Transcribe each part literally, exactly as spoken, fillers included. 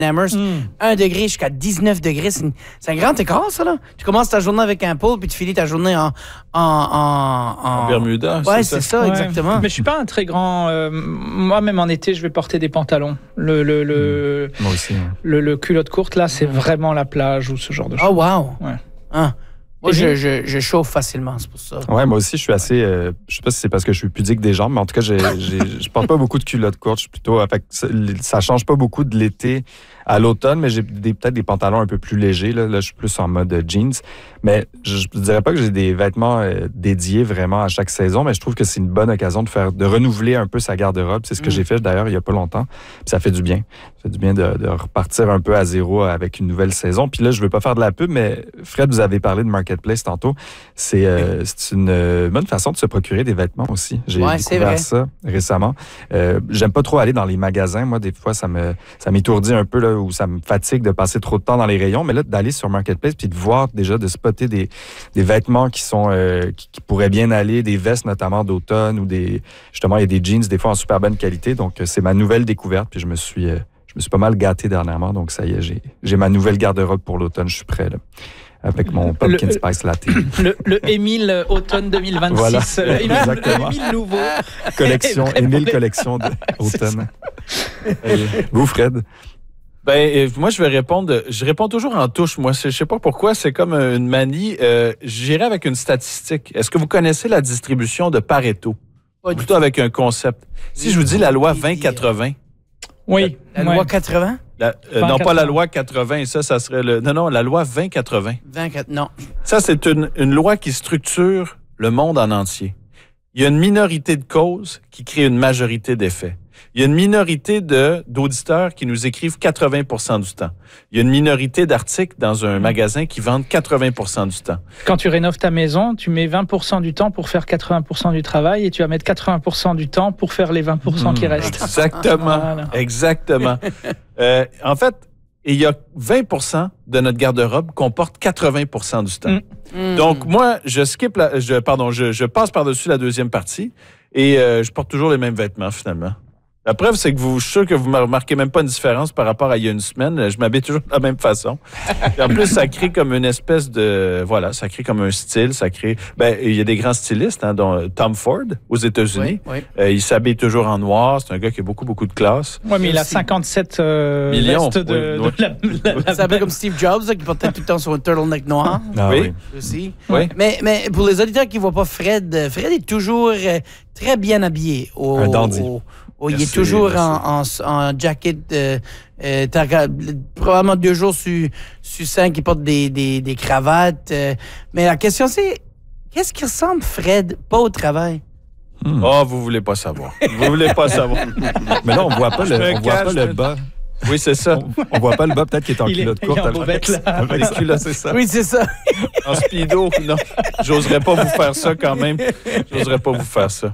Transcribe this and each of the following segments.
Amherst, Mm. un degré jusqu'à dix-neuf degrés. C'est, une- c'est un grand écart, ça, là. Tu commences ta journée avec un pull, puis tu finis ta journée en... En, en, En Bermuda, Ouais, c'est c'est ça, ça. Ouais. exactement. Mais je suis pas un très grand. euh, moi, même en été, je vais porter des pantalons. Le, le, le, Moi aussi. hein. le, le culotte courte, là, c'est vraiment la plage ou ce genre de choses. Oh, wow. Ouais. Ah. Moi, Et je, lui? je, je chauffe facilement, c'est pour ça. Ouais, moi aussi, je suis assez. Euh, je sais pas si c'est parce que je suis pudique des jambes, mais en tout cas, j'ai, j'ai, je porte pas beaucoup de culottes courtes. Je suis plutôt. euh, fait que ça, ça change pas beaucoup de l'été à l'automne, mais j'ai des, peut-être des pantalons un peu plus légers. Là, là je suis plus en mode euh, jeans. Mais je, je dirais pas que j'ai des vêtements euh, dédiés vraiment à chaque saison, mais je trouve que c'est une bonne occasion de faire, de renouveler un peu sa garde-robe. C'est ce que Mm. j'ai fait d'ailleurs il y a pas longtemps. Puis ça fait du bien. Ça fait du bien de, de repartir un peu à zéro avec une nouvelle saison. Puis là, je veux pas faire de la pub, mais Fred, vous avez parlé de Marketplace tantôt. C'est, euh, c'est une euh, bonne façon de se procurer des vêtements aussi. J'ai Ouais, c'est découvert vrai. ça récemment. Euh, j'aime pas trop aller dans les magasins. Moi, des fois, ça me ça m'étourdit un peu là, ou ça me fatigue de passer trop de temps dans les rayons. Mais là, d'aller sur Marketplace puis de voir déjà, de spotter des, des vêtements qui sont euh, qui, qui pourraient bien aller, des vestes notamment d'automne ou des justement il y a des jeans des fois en super bonne qualité. Donc euh, c'est ma nouvelle découverte. Puis je me suis euh, je me suis pas mal gâté dernièrement. Donc ça y est, j'ai j'ai ma nouvelle garde-robe pour l'automne. Je suis prêt là. Avec mon Pumpkin Le- Spice Latte. Le, le Émile euh, automne deux mille vingt-six. Voilà, euh, Émile, exactement. le Émile nouveau. Collection, Vraiment Émile des- collection d'automne. Euh, Vous, Fred? Ben, euh, moi, je vais répondre. Je réponds toujours en touche. Moi, c'est- je sais pas pourquoi. C'est comme euh, une manie. Euh, J'irai avec une statistique. Est-ce que vous connaissez la distribution de Pareto? Pas du Plutôt avec un concept. Si je vous dis la loi vingt quatre-vingts, Oui. La ouais. loi quatre-vingts? la- euh, vingt non pas la quatre-vingts. loi quatre-vingts, ça, ça serait le. Non, non, la loi vingt quatre-vingts. vingt-quatre, non. Ça, c'est une, une loi qui structure le monde en entier. Il y a une minorité de causes qui crée une majorité d'effets. Il y a une minorité de, d'auditeurs qui nous écrivent quatre-vingts pour cent du temps. Il y a une minorité d'articles dans un magasin qui vendent quatre-vingts pour cent du temps. Quand tu rénoves ta maison, tu mets vingt pour cent du temps pour faire quatre-vingts pour cent du travail et tu vas mettre quatre-vingts pour cent du temps pour faire les vingt pour cent qui Mmh. restent. Exactement. Voilà. Exactement. Euh, en fait, il y a vingt pour cent de notre garde-robe qu'on porte quatre-vingts pour cent du temps. Mm. Mm. Donc, moi, je skip la, je, pardon, je, je passe par-dessus la deuxième partie et euh, je porte toujours les mêmes vêtements, finalement. La preuve, c'est que vous, je suis sûr que vous ne remarquez même pas une différence par rapport à il y a une semaine. Je m'habille toujours de la même façon. Et en plus, ça crée comme une espèce de... Voilà, ça crée comme un style. Ça crée... Ben, il y a des grands stylistes, hein, dont Tom Ford, aux États-Unis. Oui, oui. Euh, il s'habille toujours en noir. C'est un gars qui a beaucoup, beaucoup de classe. Ouais, mais il a Aussi. cinquante-sept euh, Millions, vestes de, oui, de la, la- la- C'est un peu comme Steve Jobs, là, qui portait tout le temps son turtleneck noir. Ah, Oui. Aussi. Oui. Mais, mais pour les auditeurs qui ne voient pas Fred, euh, Fred est toujours euh, très bien habillé. Au, Un dandy. au- au- il est Merci, toujours merci. en, en, en jacket. Euh, euh, t'as qu'à- probablement deux jours sur, sur cinq, il porte des, des, des cravates. euh. mais la question, c'est qu'est-ce qui ressemble Fred, pas au travail? Hmm. Oh, vous voulez pas savoir. Vous voulez pas savoir. Mais là, on voit pas Je le, me on voit cache, pas je le me- bas. Oui, c'est ça. On, on voit pas le bas, peut-être qu'il est en Il est- culotte il est courte. en avec- bobette, là. avec les culottes, c'est ça. Oui, c'est ça. En speedo, non. J'oserais pas vous faire ça quand même. J'oserais pas vous faire ça.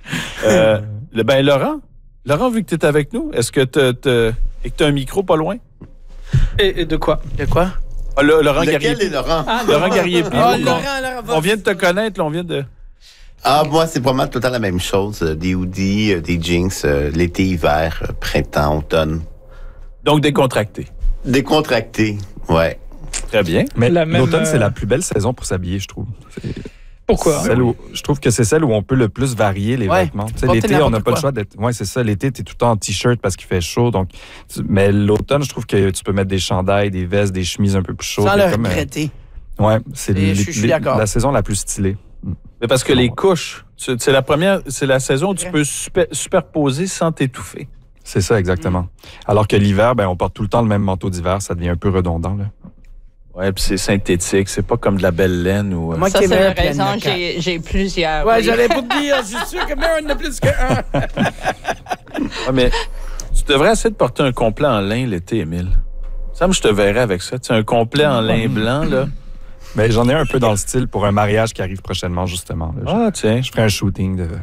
Euh, le, ben, Laurent, Laurent, vu que tu es avec nous, est-ce que tu as un micro pas loin? Et, et de quoi? De quoi? Ah, le- Laurent Lequel Garrier. est Laurent? Ah, Laurent Garrier. Oh, on, Laurent, Laurent, va- on vient de te connaître, là, on vient de. Ah, moi, c'est vraiment tout le temps la même chose. Euh, Des hoodies, euh, des jeans, euh, l'été, hiver, euh, printemps, automne. Donc décontracté. Décontracté, ouais. Très bien. Mais La même, l'automne, euh, c'est la plus belle saison pour s'habiller, je trouve. C'est Pourquoi? celle où- je trouve que c'est celle où on peut le plus varier les Ouais, vêtements. Tu sais, porter l'été, on n'a n'importe pas le quoi. choix d'être. Ouais, c'est ça. L'été, tu es tout le temps en t-shirt parce qu'il fait chaud. Donc, tu- mais l'automne, je trouve que tu peux mettre des chandails, des vestes, des chemises un peu plus chaudes. Sans Il y a le comme, euh, regretter. ouais, c'est Et les- je suis- je suis les- d'accord. la saison la plus stylée. Mais parce que les couches, tu- c'est la première, c'est la saison où tu Ouais. peux super- superposer sans t'étouffer. C'est ça, exactement. Mm. Alors que l'hiver, ben, on porte tout le temps le même manteau d'hiver. Ça devient un peu redondant. Là. Ouais, puis c'est synthétique, c'est pas comme de la belle laine ou. euh, Moi Ça, qui c'est aimais la la pleine raison. de quatre. J'ai, j'ai plusieurs. Ouais, oui. j'allais pas te dire, je suis sûr que Mary en a plus qu'un. Ouais, mais tu devrais essayer de porter un complet en lin l'été, Émile. Ça me je te verrais avec ça. Tu sais, un complet en lin blanc, là. Ben, j'en ai un peu dans le style pour un mariage qui arrive prochainement, justement. là. Ah, tiens. Je ferai un shooting de,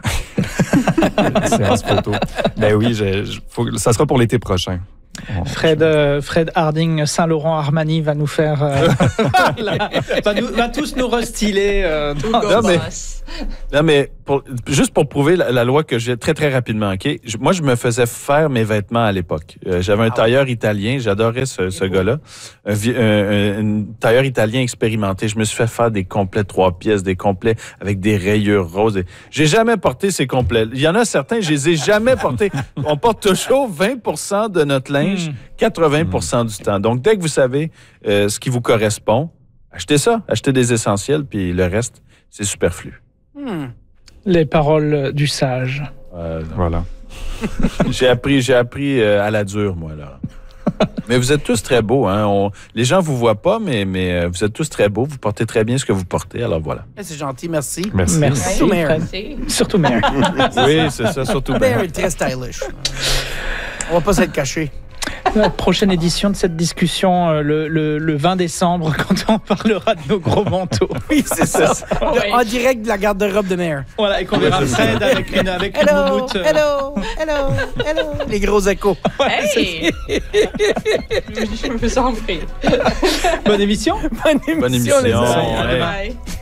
de séance photo. Ben oui, je, je- faut- ça sera pour l'été prochain. On- Fred, euh, Fred Harding, Saint-Laurent Armani va nous faire... euh, la- va, nous- va tous nous restyler. euh, dans- Non, mais- Boss. Non, mais pour, juste pour prouver la, la loi que j'ai très, très rapidement, OK? Je, moi, je me faisais faire mes vêtements à l'époque. Euh, j'avais un ah tailleur ouais. italien. J'adorais ce, ce gars-là. Un, un, un, un tailleur italien expérimenté. Je me suis fait faire des complets trois pièces, des complets avec des rayures roses. J'ai jamais porté ces complets. Il y en a certains, je les ai jamais portés. On porte toujours vingt pour cent de notre linge, mm. quatre-vingts pour cent mm. du temps. Donc, dès que vous savez euh, ce qui vous correspond, achetez ça. Achetez des essentiels, puis le reste, c'est superflu. Hmm. Les paroles du sage. Euh, voilà. j'ai appris, j'ai appris euh, à la dure, moi, là. Mais vous êtes tous très beaux. Hein? On, les gens ne vous voient pas, mais, mais euh, vous êtes tous très beaux. Vous portez très bien ce que vous portez. Alors voilà. C'est gentil, merci. Merci. Merci. Surtout Mare. Surtout Mare. Oui, c'est ça, surtout Mare. Mare est très stylish. On va pas s'être caché. La prochaine édition de cette discussion, euh, le, le, le vingt décembre, quand on parlera de nos gros manteaux. Oui, c'est ça. De, en direct de la garde-robe de Mare. Voilà, et qu'on verra Fred avec une, avec hello, une moumoute. Euh... Hello, hello, hello. Les gros échos. Hey! Je me sens pris. Bonne émission. Bonne émission, Bonne émission. les amis. Hey. Bye.